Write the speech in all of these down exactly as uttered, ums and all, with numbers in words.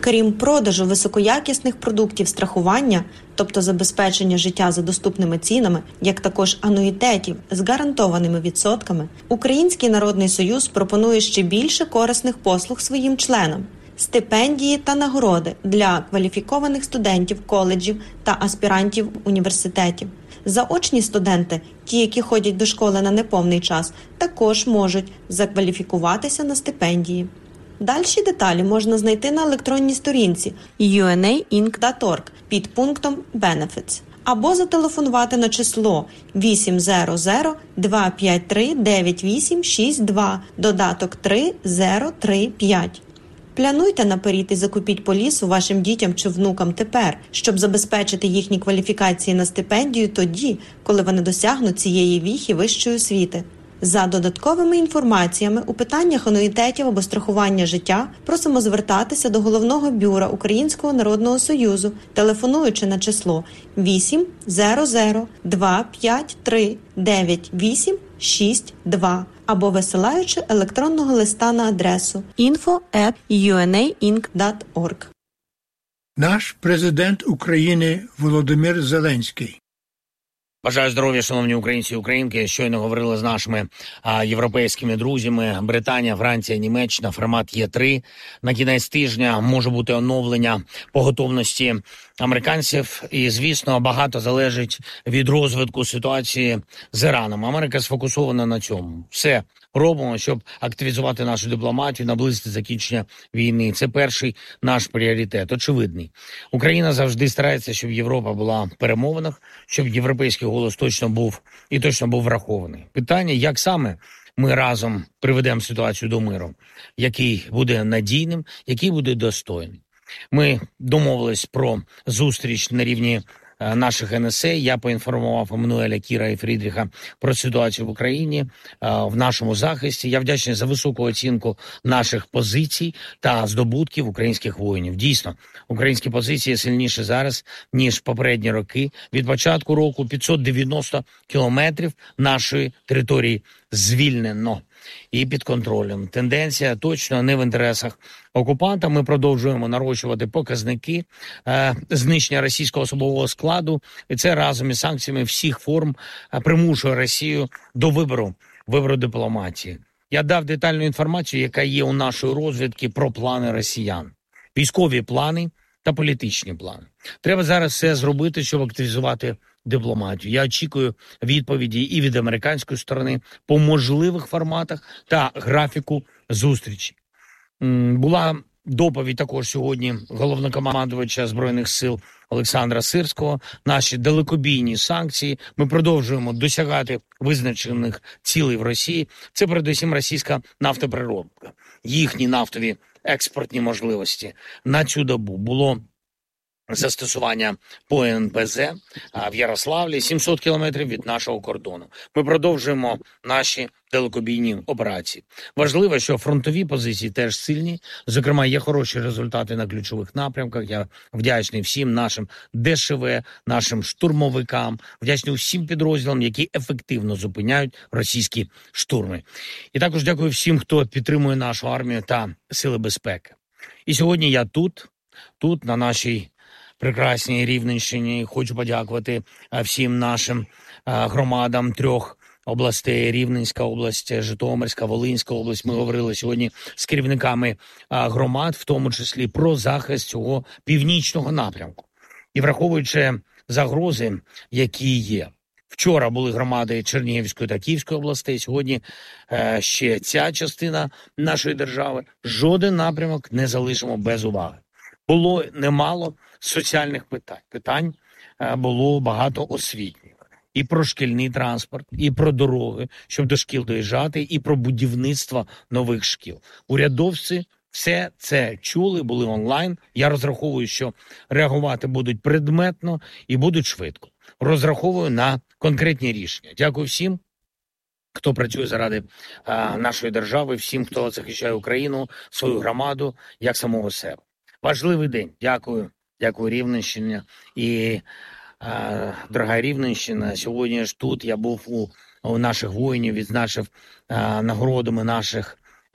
Крім продажу високоякісних продуктів страхування, тобто забезпечення життя за доступними цінами, як також ануїтетів з гарантованими відсотками, Український народний союз пропонує ще більше корисних послуг своїм членам. Стипендії та нагороди для кваліфікованих студентів коледжів та аспірантів університетів. Заочні студенти, ті, які ходять до школи на неповний час, також можуть закваліфікуватися на стипендії. Дальші деталі можна знайти на електронній сторінці ю ен ей інк крапка орг під пунктом «Benefits» або зателефонувати на число вісім зеро зеро два п'ять три дев'ять вісім шість два, додаток три зеро три п'ять. Плануйте наперед і закупіть полісу вашим дітям чи внукам тепер, щоб забезпечити їхні кваліфікації на стипендію тоді, коли вони досягнуть цієї віхи вищої освіти. За додатковими інформаціями у питаннях ануїтетів або страхування життя просимо звертатися до Головного бюро Українського народного союзу, телефонуючи на число вісім зеро зеро два п'ять три дев'ять вісім шість два або висилаючи електронного листа на адресу інфо ет ю ен ей інк крапка орг. Наш президент України Володимир Зеленський. Бажаю здоров'я, шановні українці і українки. Щойно говорили з нашими а, європейськими друзями. Британія, Франція, Німеччина, формат Є три. На кінець тижня може бути оновлення по готовності американців. І, звісно, багато залежить від розвитку ситуації з Іраном. Америка сфокусована на цьому. Все робимо, щоб активізувати нашу дипломатію, наблизити закінчення війни. Це перший наш пріоритет, очевидний. Україна завжди старається, щоб Європа була в перемовинах, щоб європейський голос точно був і точно був врахований. Питання, як саме ми разом приведемо ситуацію до миру, який буде надійним, який буде достойним. Ми домовились про зустріч на рівні наших ен ес ей. Я поінформував Еммануеля, Кіра і Фрідріха про ситуацію в Україні, в нашому захисті. Я вдячний за високу оцінку наших позицій та здобутків українських воїнів. Дійсно, українські позиції сильніші зараз, ніж попередні роки. Від початку року п'ятсот дев'яносто кілометрів нашої території звільнено і під контролем. Тенденція точно не в інтересах окупанта. Ми продовжуємо нарощувати показники е, знищення російського особового складу. І це разом із санкціями всіх форм е, примушує Росію до вибору, вибору дипломатії. Я дав детальну інформацію, яка є у нашої розвідки про плани росіян. Військові плани та політичні плани. Треба зараз все зробити, щоб активізувати дипломатію. Я очікую відповіді і від американської сторони по можливих форматах та графіку зустрічі. Була доповідь також сьогодні головнокомандувача Збройних сил Олександра Сирського. Наші далекобійні санкції. Ми продовжуємо досягати визначених цілей в Росії. Це передусім російська нафтопереробка. Їхні нафтові експортні можливості на цю добу було застосування по ен пе зе в Ярославлі, сімсот кілометрів від нашого кордону. Ми продовжуємо наші далекобійні операції. Важливо, що фронтові позиції теж сильні. Зокрема, є хороші результати на ключових напрямках. Я вдячний всім нашим де еш ве, нашим штурмовикам, вдячний усім підрозділам, які ефективно зупиняють російські штурми. І також дякую всім, хто підтримує нашу армію та сили безпеки. І сьогодні я тут, тут на нашій прекрасній Рівненщині. Хочу подякувати всім нашим громадам трьох областей: Рівненська область, Житомирська, Волинська область. Ми говорили сьогодні з керівниками громад, в тому числі про захист цього північного напрямку. І враховуючи загрози, які є. Вчора були громади Чернігівської та Київської областей, сьогодні е, ще ця частина нашої держави. Жоден напрямок не залишимо без уваги. Було немало соціальних питань. Питань е, було багато освітніх. І про шкільний транспорт, і про дороги, щоб до шкіл доїжджати, і про будівництво нових шкіл. Урядовці все це чули, були онлайн. Я розраховую, що реагувати будуть предметно і будуть швидко. Розраховую на конкретні рішення. Дякую всім, хто працює заради а, нашої держави, всім, хто захищає Україну, свою громаду, як самого себе. Важливий день. Дякую. Дякую, Рівненщині. І, а, дорога Рівненщина, сьогодні ж тут я був у, у наших воїнів, відзначив а, нагородами наших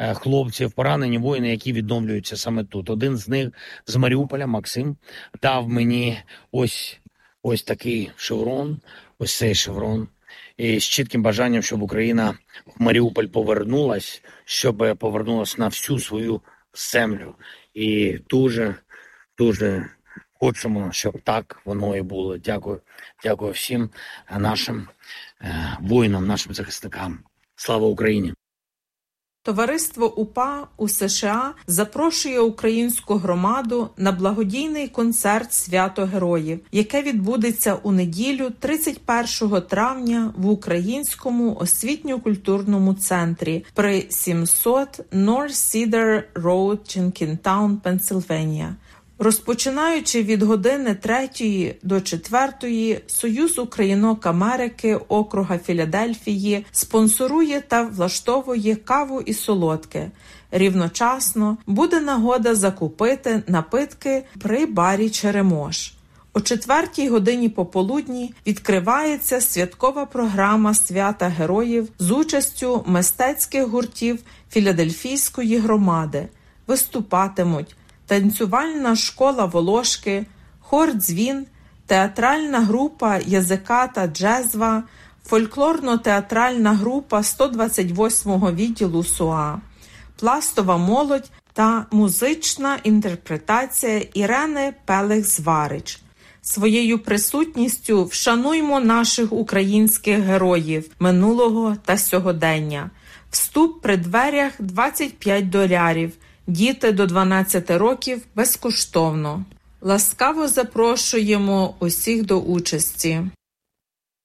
хлопців, поранені воїни, які відновлюються саме тут. Один з них з Маріуполя, Максим, дав мені ось, ось такий шеврон, ось цей шеврон. І з чітким бажанням, щоб Україна в Маріуполь повернулась, щоб повернулась на всю свою землю. І дуже, дуже хочемо, щоб так воно і було. Дякую. Дякую всім нашим е, воїнам, нашим захисникам. Слава Україні! Товариство УПА у США запрошує українську громаду на благодійний концерт «Свято Героїв», яке відбудеться у неділю тридцять першого травня в Українському освітньо-культурному центрі при сімсот North Cedar Road, Jenkintown, Пенсильванія. Розпочинаючи від години третьої до четвертої, Союз Українок Америки округа Філадельфії спонсорує та влаштовує каву і солодке. Рівночасно буде нагода закупити напитки при барі «Черемош». О четвертій годині пополудні відкривається святкова програма «Свята Героїв» з участю мистецьких гуртів Філадельфійської громади. Виступатимуть танцювальна школа «Волошки», хор «Дзвін», театральна група «Язика та джезва», фольклорно-театральна група сто двадцять восьмого відділу СУА, пластова молодь та музична інтерпретація Ірени Пелих-Зварич. Своєю присутністю вшануймо наших українських героїв минулого та сьогодення. Вступ при дверях двадцять п'ять доларів. Діти до дванадцяти років безкоштовно. Ласкаво запрошуємо усіх до участі.